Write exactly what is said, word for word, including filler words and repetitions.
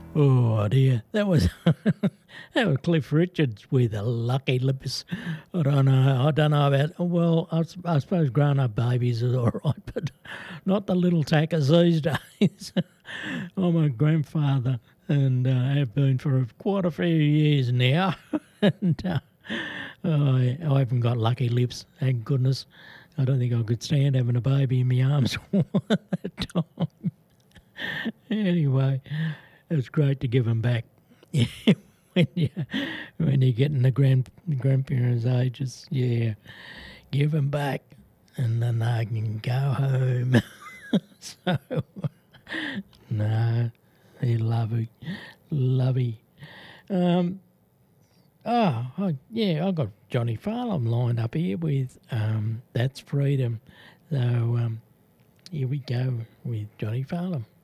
Oh dear, that was that was Cliff Richards with a Lucky Lips. I don't know. I don't know about. Well, I, s- I suppose grown-up babies is all right, but not the little tackers these days. I'm a grandfather and uh, have been for quite a few years now, and uh, I, I haven't got lucky lips. Thank goodness. I don't think I could stand having a baby in my arms all that time. Anyway, it was great to give them back. when you when you're getting the grand grandparents' ages, yeah, give them back, and then they can go home. so no, they're lovely, lovely. Um, oh, oh, yeah, I got Johnny Farlam lined up here with um, That's Freedom. So um, here we go with Johnny Farlam.